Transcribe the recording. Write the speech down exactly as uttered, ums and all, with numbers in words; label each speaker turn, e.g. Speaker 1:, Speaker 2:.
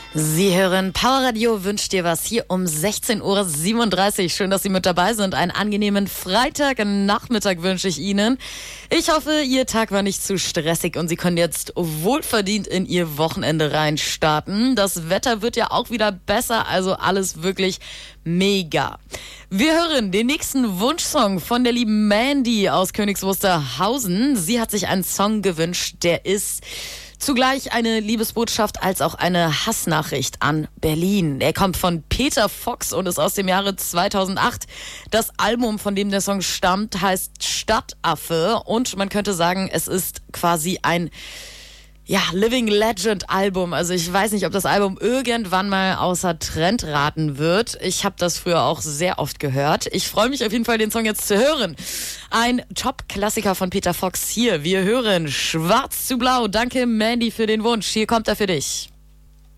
Speaker 1: Sie hören Power Radio wünscht dir was hier um sechzehn Uhr siebenunddreißig. Schön, dass Sie mit dabei sind. Einen angenehmen Freitagnachmittag wünsche ich Ihnen. Ich hoffe, Ihr Tag war nicht zu stressig und Sie können jetzt wohlverdient in Ihr Wochenende reinstarten. Das Wetter wird ja auch wieder besser, also alles wirklich mega. Wir hören den nächsten Wunschsong von der lieben Mandy aus Königs Wusterhausen. Sie hat sich einen Song gewünscht, der ist zugleich eine Liebesbotschaft als auch eine Hassnachricht an Berlin. Er kommt von Peter Fox und ist aus dem Jahre zweitausendacht. Das Album, von dem der Song stammt, heißt Stadtaffe und man könnte sagen, es ist quasi ein ja, Living Legend Album. Also ich weiß nicht, ob das Album irgendwann mal außer Trend raten wird. Ich habe das früher auch sehr oft gehört. Ich freue mich auf jeden Fall, den Song jetzt zu hören. Ein Top-Klassiker von Peter Fox hier. Wir hören Schwarz zu Blau. Danke, Mandy, für den Wunsch. Hier kommt er für dich.